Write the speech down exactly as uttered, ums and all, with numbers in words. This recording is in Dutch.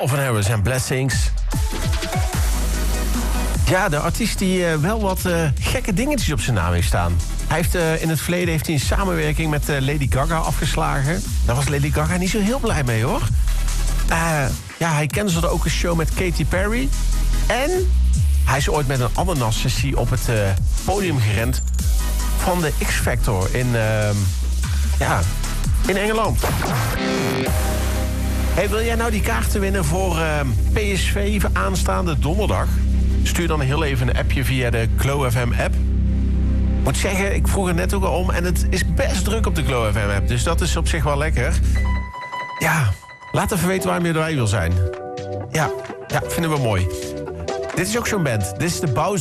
Calvin Harris en Blessings. Ja, de artiest die uh, wel wat uh, gekke dingetjes op zijn naam heeft staan. Hij heeft, uh, in het verleden heeft hij een samenwerking met uh, Lady Gaga afgeslagen. Daar was Lady Gaga niet zo heel blij mee, hoor. Uh, ja, hij cancelde ook een show met Katy Perry. En hij is ooit met een ananas-sessie op het uh, podium gerend van de X-Factor in, uh, ja, in Engeland. Hey, wil jij nou die kaarten winnen voor uh, P S V aanstaande donderdag? Stuur dan heel even een appje via de Glow F M-app. Ik moet zeggen, ik vroeg er net ook al om... en het is best druk op de Glow F M-app, dus dat is op zich wel lekker. Ja, laat even weten waarom je erbij wil zijn. Ja, ja, vinden we mooi. Dit is ook zo'n band. Dit is de Bowser.